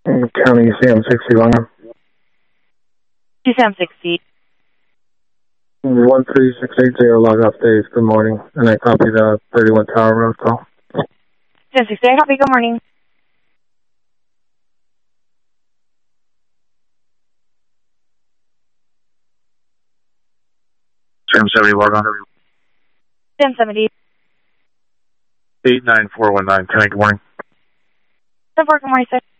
County CM61. CM60. 13680 log off days. Good morning. And I copy the 31 Tower Road call. CM60, I copy. Good morning. CM70 log on. CM70. 89419. Good morning. 10-4, good morning, sir.